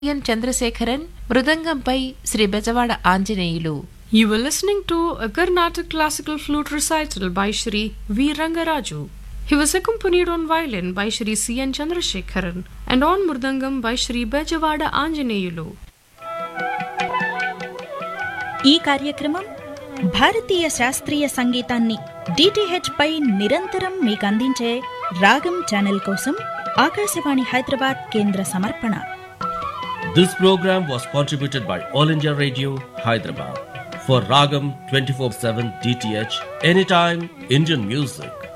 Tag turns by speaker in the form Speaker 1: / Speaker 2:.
Speaker 1: N Chandrasekaran, మృదంగంపై Shri Bezawada Anjaneyulu.
Speaker 2: You were listening to a Carnatic classical flute recital by Shri V. Rangaraju. He was accompanied on violin by Shri C. N. Chandrasekharan and on mridangam by Shri Bejavada Anjaneyulu.
Speaker 3: ఈ కార్యక్రమం భారతీయ శాస్త్రీయ సంగీతాన్ని DTH పై నిరంతరం మీకు అందించే రాగం channel కోసం ఆకాశవాణి హైదరాబాద్ కేంద్ర సమర్పణ.
Speaker 4: This program was contributed by All India Radio, Hyderabad. For Ragam 24/7 DTH, anytime Indian music.